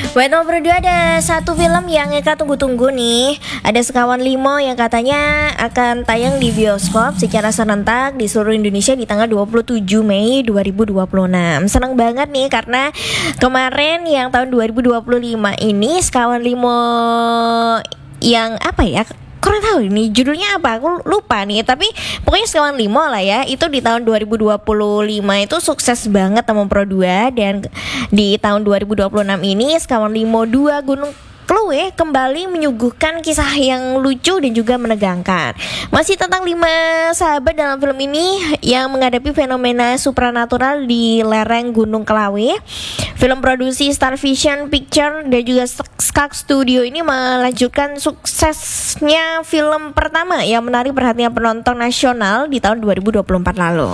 Buat nomor 2 ada satu film yang Eka tunggu-tunggu nih. Ada Sekawan Limo yang katanya akan tayang di bioskop secara serentak di seluruh Indonesia di tanggal 27 Mei 2026. Senang banget nih karena kemarin yang tahun 2025 ini Sekawan Limo yang apa ya? Kurang tahu ini judulnya apa, aku lupa nih. Tapi pokoknya Sekawan Limo lah ya. Itu di tahun 2025 itu sukses banget sama Pro 2. Dan di tahun 2026 ini Sekawan Limo 2 Gunung Kluwe kembali menyuguhkan kisah yang lucu dan juga menegangkan. Masih tentang 5 sahabat dalam film ini yang menghadapi fenomena supranatural di lereng Gunung Klawe. Film produksi Star Vision Picture dan juga Skak Studio ini melanjutkan suksesnya film pertama yang menarik perhatian penonton nasional di tahun 2024 lalu.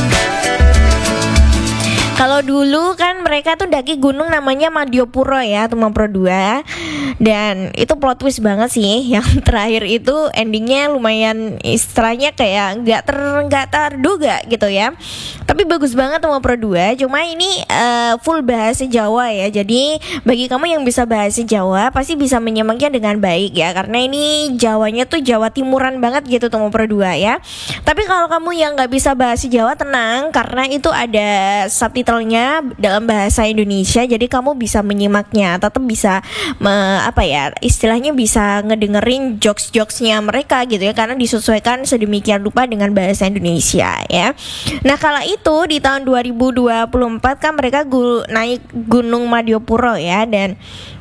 Kalau dulu kan mereka tuh daki gunung namanya Madiopuro ya, teman Pro 2. Dan itu plot twist banget sih. Yang terakhir itu endingnya lumayan istilahnya kayak nggak terduga gitu ya. Tapi bagus banget teman Pro 2. Cuma ini full bahasa Jawa ya. Jadi bagi kamu yang bisa bahasa Jawa pasti bisa menyimaknya dengan baik ya. Karena ini Jawanya tuh Jawa Timuran banget gitu teman Pro 2 ya. Tapi kalau kamu yang nggak bisa bahasa Jawa tenang, karena itu ada subtitlenya dalam bahasa Indonesia, jadi kamu bisa menyimaknya, tetap bisa istilahnya bisa ngedengerin jokes-jokesnya mereka gitu ya, karena disesuaikan sedemikian rupa dengan bahasa Indonesia ya. Nah kala itu di tahun 2024 kan mereka naik Gunung Madiopuro ya, dan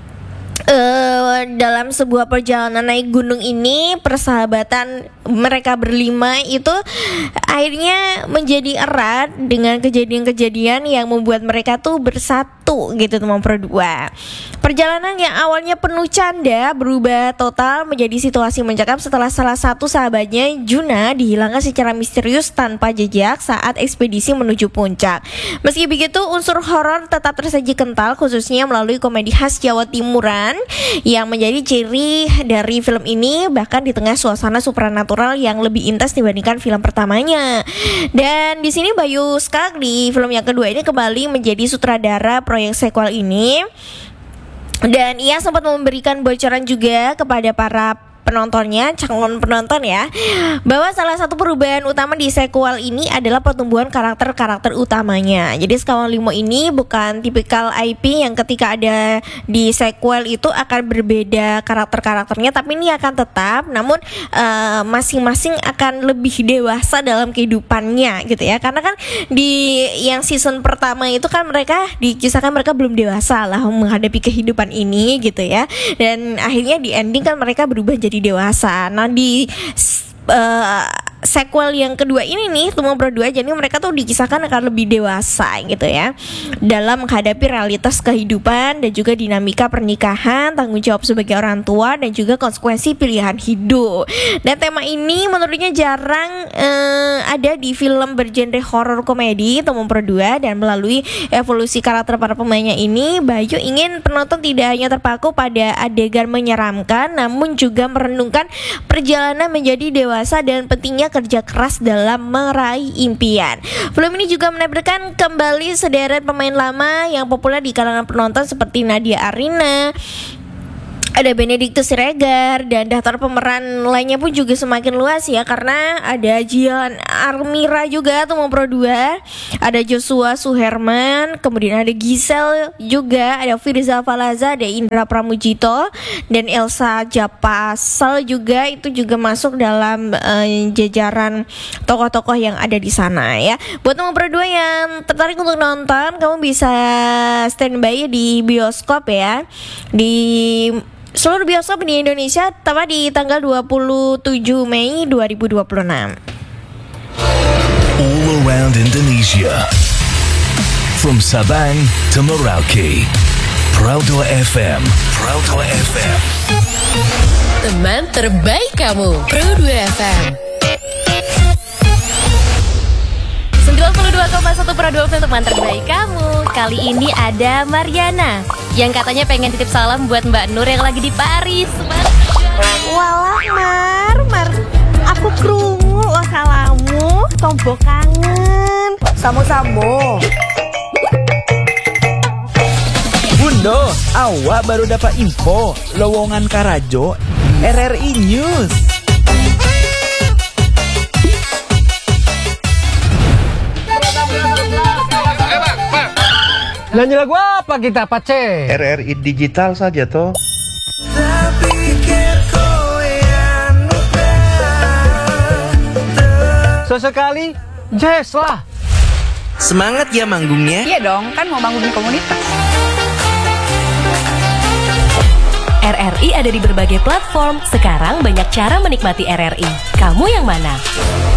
dalam sebuah perjalanan naik gunung ini persahabatan mereka berlima itu akhirnya menjadi erat dengan kejadian-kejadian yang membuat mereka tuh bersatu gitu teman Pro 2. Perjalanan yang awalnya penuh canda berubah total menjadi situasi mencekam setelah salah satu sahabatnya, Juna, dihilangkan secara misterius tanpa jejak saat ekspedisi menuju puncak. Meski begitu unsur horor tetap tersaji kental, khususnya melalui komedi khas Jawa Timuran yang menjadi ciri dari film ini, bahkan di tengah suasana supranatural yang lebih intens dibandingkan film pertamanya. Dan di sini Bayu Skak di film yang kedua ini kembali menjadi sutradara proyek sequel ini. Dan ia sempat memberikan bocoran juga kepada para penontonnya, calon penonton ya, bahwa salah satu perubahan utama di sequel ini adalah pertumbuhan karakter-karakter utamanya. Jadi Sekawan Limo ini bukan tipikal IP yang ketika ada di sequel itu akan berbeda karakter-karakternya, tapi ini akan tetap, namun masing-masing akan lebih dewasa dalam kehidupannya gitu ya. Karena kan di yang season pertama itu kan mereka dikisahkan mereka belum dewasa lah menghadapi kehidupan ini gitu ya. Dan akhirnya di ending kan mereka berubah jadi dewasa. Nah di sequel yang kedua ini nih Tumong Pro 2, jadi mereka tuh dikisahkan akan lebih dewasa gitu ya dalam menghadapi realitas kehidupan dan juga dinamika pernikahan, tanggung jawab sebagai orang tua dan juga konsekuensi pilihan hidup. Dan tema ini menurutnya jarang ada di film bergenre horror komedi Tumong Pro 2. Dan melalui evolusi karakter para pemainnya ini, Bayu ingin penonton tidak hanya terpaku pada adegan menyeramkan, namun juga merenungkan perjalanan menjadi dewasa dan pentingnya kerja keras dalam meraih impian. Film ini juga menampilkan kembali sederet pemain lama yang populer di kalangan penonton seperti Nadia Arina, ada Benedictus Siregar, dan daftar pemeran lainnya pun juga semakin luas ya, karena ada Jian Armira juga tuh mau Pro 2, ada Joshua Suherman, kemudian ada Giselle juga, ada Firza Falaza, ada Indra Pramujito, dan Elsa Japasel juga itu juga masuk dalam jajaran tokoh-tokoh yang ada di sana ya. Buat teman Pro 2 yang tertarik untuk nonton, kamu bisa standby di bioskop ya, di seluruh bioskop di Indonesia tepat di tanggal 27 Mei 2026. All around Indonesia, from Sabang to Merauke, Pro 2 FM, Pro 2 FM. Teman terbaik kamu, Pro 2 FM. 92,1 Pro 2 FM, teman terbaik kamu. Kali ini ada Mariana yang katanya pengen titip salam buat Mbak Nur yang lagi di Paris. Walah Mar, aku krungu lo salamu, tombo kangen. Samo-samo. Bun, Doh, awak baru dapat info lowongan Karajo di RRI News. Nyanyi lagu apa kita, Pace? RRI digital saja toh. Sesekali jazz lah. Semangat ya manggungnya. Iya dong, kan mau bangun komunitas. RRI ada di berbagai platform. Sekarang banyak cara menikmati RRI. Kamu yang mana?